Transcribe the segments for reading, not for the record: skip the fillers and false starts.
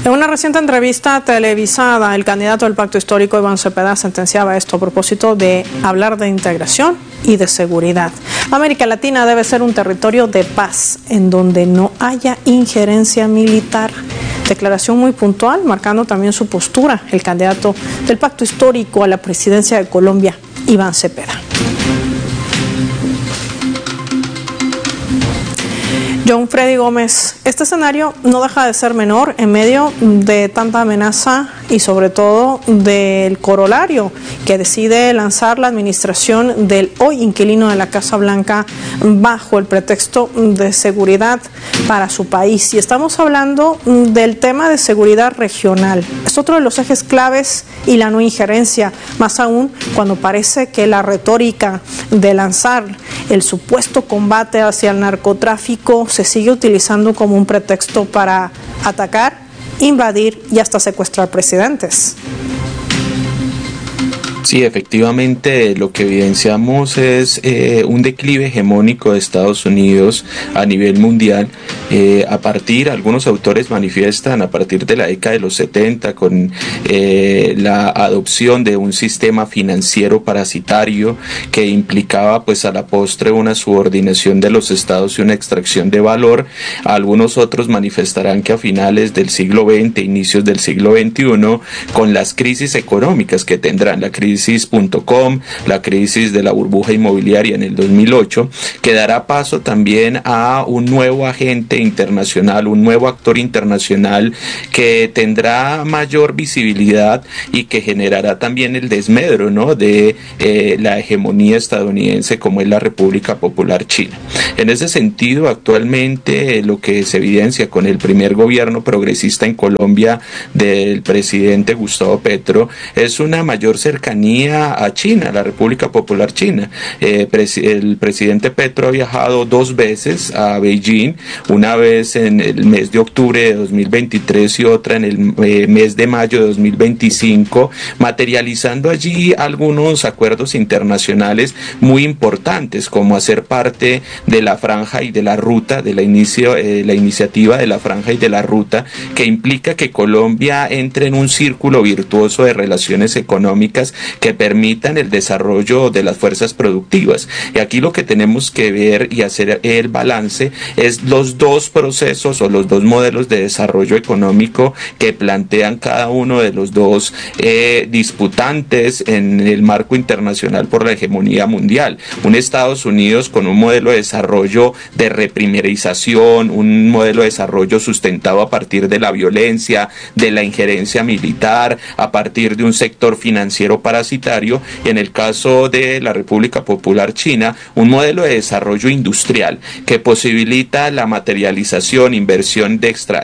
En una reciente entrevista televisada, el candidato del Pacto Histórico, Iván Cepeda, sentenciaba esto a propósito de hablar de integración y de seguridad. América Latina debe ser un territorio de paz, en donde no haya injerencia militar. Declaración muy puntual, marcando también su postura, el candidato del Pacto Histórico a la presidencia de Colombia, Iván Cepeda. John Freddy Gómez, este escenario no deja de ser menor en medio de tanta amenaza y sobre todo del corolario que decide lanzar la administración del hoy inquilino de la Casa Blanca bajo el pretexto de seguridad para su país. Y estamos hablando del tema de seguridad regional. Es otro de los ejes claves y la no injerencia, más aún cuando parece que la retórica de lanzar el supuesto combate hacia el narcotráfico se sigue utilizando como un pretexto para atacar, invadir y hasta secuestrar presidentes. Sí, efectivamente lo que evidenciamos es un declive hegemónico de Estados Unidos a nivel mundial. Algunos autores manifiestan a partir de la década de los 70 con la adopción de un sistema financiero parasitario que implicaba pues a la postre una subordinación de los estados y una extracción de valor. Algunos otros manifestarán que a finales del siglo XX, inicios del siglo XXI, con las crisis económicas que tendrán, la crisis .com, la crisis de la burbuja inmobiliaria en el 2008, que dará paso también a un nuevo agente internacional, un nuevo actor internacional que tendrá mayor visibilidad y que generará también el desmedro, ¿no?, de la hegemonía estadounidense como es la República Popular China. En ese sentido, actualmente lo que se evidencia con el primer gobierno progresista en Colombia del presidente Gustavo Petro es una mayor cercanía a China, a la República Popular China. El presidente Petro ha viajado 2 veces a Beijing, una vez en el mes de octubre de 2023 y otra en el mes de mayo de 2025, materializando allí algunos acuerdos internacionales muy importantes, como hacer parte de la franja y de la ruta, de la iniciativa de la franja y de la ruta, que implica que Colombia entre en un círculo virtuoso de relaciones económicas que permitan el desarrollo de las fuerzas productivas. Y aquí lo que tenemos que ver y hacer el balance es los dos procesos o los dos modelos de desarrollo económico que plantean cada uno de los dos disputantes en el marco internacional por la hegemonía mundial. Un Estados Unidos con un modelo de desarrollo de reprimerización, un modelo de desarrollo sustentado a partir de la violencia, de la injerencia militar, a partir de un sector financiero parasitario, y en el caso de la República Popular China, un modelo de desarrollo industrial que posibilita la materialización, inversión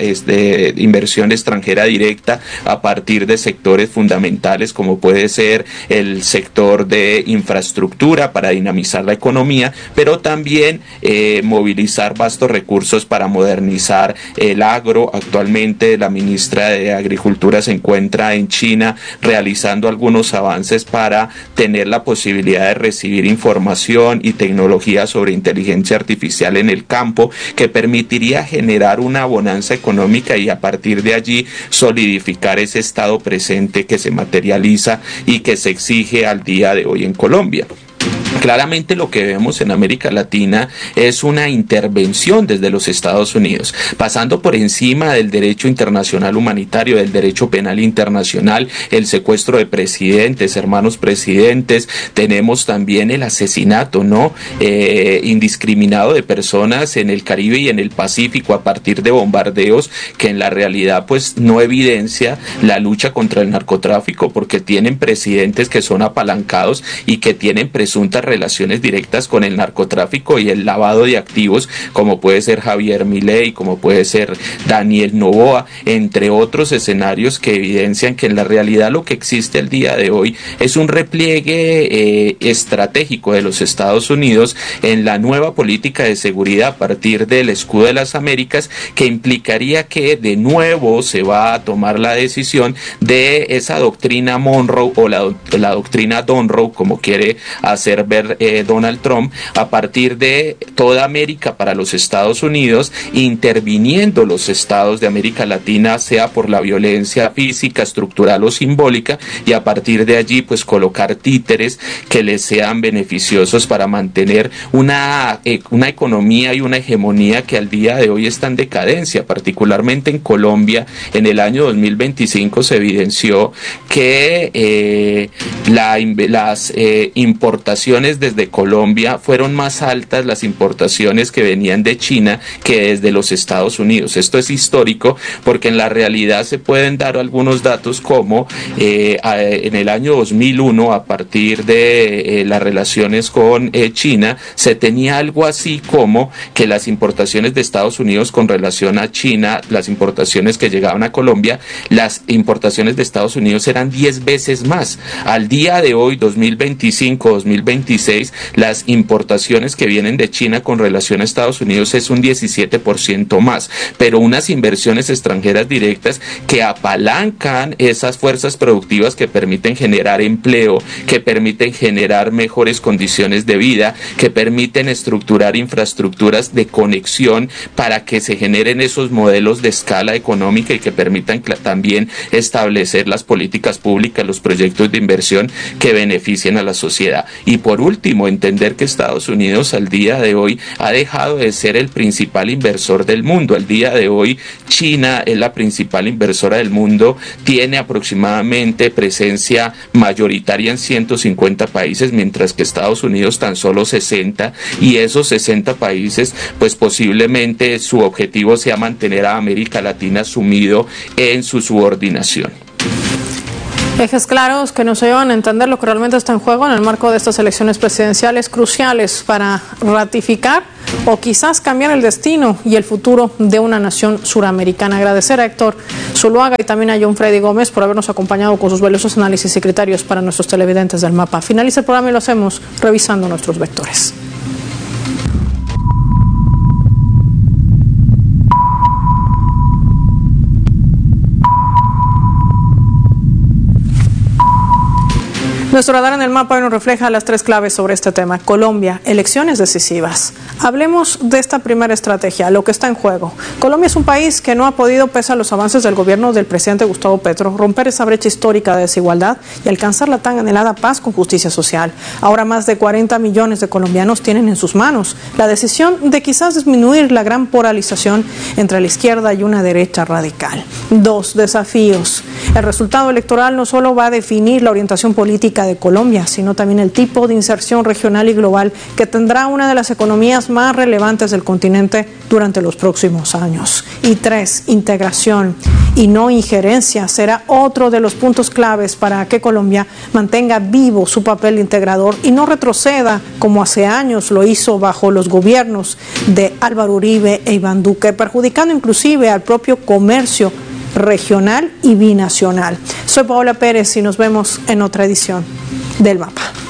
extranjera directa a partir de sectores fundamentales como puede ser el sector de infraestructura para dinamizar la economía, pero también movilizar vastos recursos para modernizar el agro. Actualmente la ministra de Agricultura se encuentra en China realizando algunos avances para tener la posibilidad de recibir información y tecnología sobre inteligencia artificial en el campo, que permitiría generar una bonanza económica y a partir de allí solidificar ese estado presente que se materializa y que se exige al día de hoy en Colombia. Claramente lo que vemos en América Latina es una intervención desde los Estados Unidos, pasando por encima del derecho internacional humanitario, del derecho penal internacional, el secuestro de presidentes, hermanos presidentes. Tenemos también el asesinato, ¿no?, indiscriminado de personas en el Caribe y en el Pacífico a partir de bombardeos que en la realidad pues no evidencia la lucha contra el narcotráfico, porque tienen presidentes que son apalancados y que tienen presuntas relaciones directas con el narcotráfico y el lavado de activos, como puede ser Javier Milei, como puede ser Daniel Noboa, entre otros escenarios que evidencian que en la realidad lo que existe el día de hoy es un repliegue estratégico de los Estados Unidos en la nueva política de seguridad a partir del escudo de las Américas, que implicaría que de nuevo se va a tomar la decisión de esa doctrina Monroe o la doctrina Donroe, como quiere hacer ver hacer Donald Trump a partir de toda América para los Estados Unidos, interviniendo los estados de América Latina, sea por la violencia física, estructural o simbólica, y a partir de allí pues colocar títeres que les sean beneficiosos para mantener una economía y una hegemonía que al día de hoy está en decadencia. Particularmente en Colombia, en el año 2025 se evidenció que las importaciones desde Colombia fueron más altas, las importaciones que venían de China, que desde los Estados Unidos. Esto es histórico porque en la realidad se pueden dar algunos datos como en el año 2001, a partir de las relaciones con China, se tenía algo así como que las importaciones de Estados Unidos con relación a China, las importaciones que llegaban a Colombia, las importaciones de Estados Unidos eran 10 veces más. Al día de hoy, 2025, 2026, las importaciones que vienen de China con relación a Estados Unidos es un 17% más, pero unas inversiones extranjeras directas que apalancan esas fuerzas productivas que permiten generar empleo, que permiten generar mejores condiciones de vida, que permiten estructurar infraestructuras de conexión para que se generen esos modelos de escala económica y que permitan también establecer las políticas públicas, los proyectos de inversión que beneficien a la sociedad. Y por último, entender que Estados Unidos al día de hoy ha dejado de ser el principal inversor del mundo. Al día de hoy, China es la principal inversora del mundo, tiene aproximadamente presencia mayoritaria en 150 países, mientras que Estados Unidos tan solo 60, y esos 60 países, pues posiblemente su objetivo sea mantener a América Latina sumido en su subordinación. Ejes claros que nos llevan a entender lo que realmente está en juego en el marco de estas elecciones presidenciales cruciales para ratificar o quizás cambiar el destino y el futuro de una nación suramericana. Agradecer a Héctor Zuluaga y también a John Freddy Gómez por habernos acompañado con sus valiosos análisis y criterios para nuestros televidentes del mapa. Finaliza el programa y lo hacemos revisando nuestros vectores. Nuestro radar en el mapa hoy nos refleja las tres claves sobre este tema. Colombia, elecciones decisivas. Hablemos de esta primera estrategia, lo que está en juego. Colombia es un país que no ha podido, pese a los avances del gobierno del presidente Gustavo Petro, romper esa brecha histórica de desigualdad y alcanzar la tan anhelada paz con justicia social. Ahora más de 40 millones de colombianos tienen en sus manos la decisión de quizás disminuir la gran polarización entre la izquierda y una derecha radical. Dos desafíos. El resultado electoral no solo va a definir la orientación política de Colombia, sino también el tipo de inserción regional y global que tendrá una de las economías más relevantes del continente durante los próximos años. Y tres, integración y no injerencia será otro de los puntos claves para que Colombia mantenga vivo su papel integrador y no retroceda como hace años lo hizo bajo los gobiernos de Álvaro Uribe e Iván Duque, perjudicando inclusive al propio comercio regional y binacional. Soy Paola Pérez y nos vemos en otra edición del Mapa.